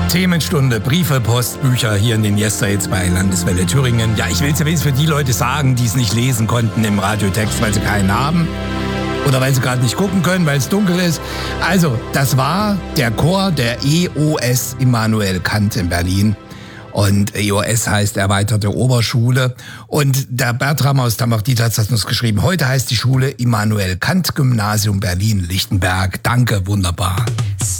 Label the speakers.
Speaker 1: Themenstunde, Briefe, Post, Bücher hier in den Yesterdays bei Landeswelle Thüringen. Ja, ich will es ja wenigstens für die Leute sagen, die es nicht lesen konnten im Radiotext, weil sie keinen haben. Oder weil sie gerade nicht gucken können, weil es dunkel ist. Also, das war der Chor der EOS Immanuel Kant in Berlin. Und EOS heißt Erweiterte Oberschule. Und der Bertram aus Tambach-Dietz hat uns geschrieben, heute heißt die Schule Immanuel Kant Gymnasium Berlin-Lichtenberg. Danke, wunderbar.